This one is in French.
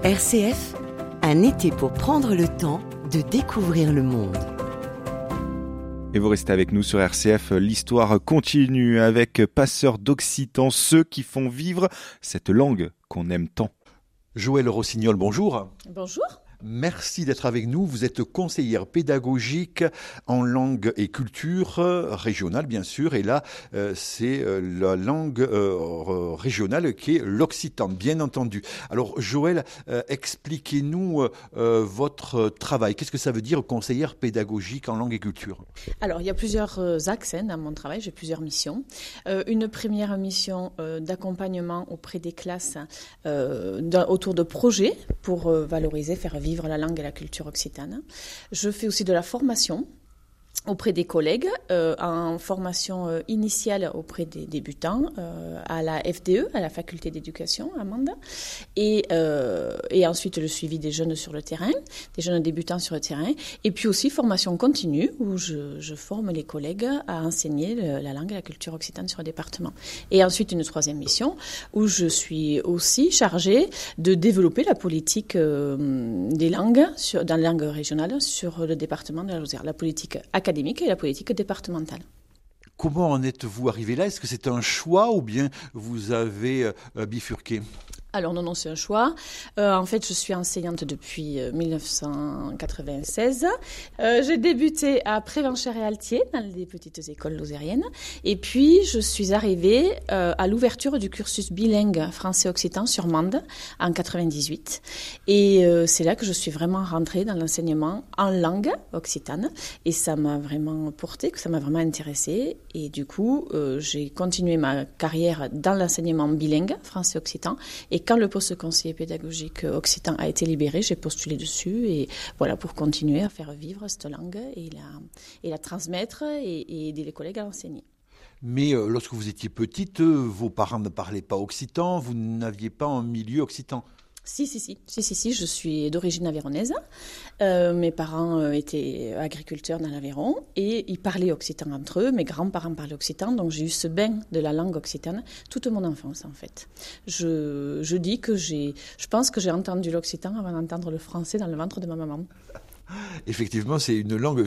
RCF, un été pour prendre le temps de découvrir le monde. Et vous restez avec nous sur RCF, l'histoire continue avec Passeurs d'Occitan, ceux qui font vivre cette langue qu'on aime tant. Joëlle Rossignol, bonjour. Bonjour. Merci d'être avec nous. Vous êtes conseillère pédagogique en langue et culture régionale, bien sûr. Et là, c'est la langue régionale qui est l'occitan, bien entendu. Alors, Joëlle, expliquez-nous votre travail. Qu'est-ce que ça veut dire, conseillère pédagogique en langue et culture ? Alors, il y a plusieurs axes dans mon travail. J'ai plusieurs missions. Une première mission d'accompagnement auprès des classes autour de projets pour valoriser, faire vivre la langue et la culture occitane. Je fais aussi de la formation auprès des collègues, en formation initiale auprès des débutants, à la FDE, à la faculté d'éducation à Mende, et ensuite le suivi des jeunes sur le terrain, des jeunes débutants sur le terrain, et puis aussi formation continue où je forme les collègues à enseigner la langue et la culture occitane sur le département. Et ensuite une troisième mission où je suis aussi chargée de développer la politique des langues dans les langues régionales sur le département de la Lozère, la politique académique et la politique départementale. Comment en êtes-vous arrivé là ? Est-ce que c'est un choix ou bien vous avez bifurqué ? Alors non, c'est un choix. En fait, je suis enseignante depuis 1996. J'ai débuté à Prévenchères et Altier, dans les petites écoles lozériennes. Et puis, je suis arrivée à l'ouverture du cursus bilingue français-occitan sur Mende en 98. Et c'est là que je suis vraiment rentrée dans l'enseignement en langue occitane. Et ça m'a vraiment portée, que ça m'a vraiment intéressée. Et du coup, j'ai continué ma carrière dans l'enseignement bilingue français-occitan. Et quand le poste de conseiller pédagogique occitan a été libéré, j'ai postulé dessus et voilà pour continuer à faire vivre cette langue et la transmettre et aider les collègues à l'enseigner. Mais lorsque vous étiez petite, vos parents ne parlaient pas occitan, vous n'aviez pas un milieu occitan ? Si, je suis d'origine aveyronnaise. Mes parents étaient agriculteurs dans l'Aveyron et ils parlaient occitan entre eux. Mes grands-parents parlaient occitan, donc j'ai eu ce bain de la langue occitane toute mon enfance en fait. Je dis que je pense que j'ai entendu l'occitan avant d'entendre le français dans le ventre de ma maman. Effectivement, c'est une langue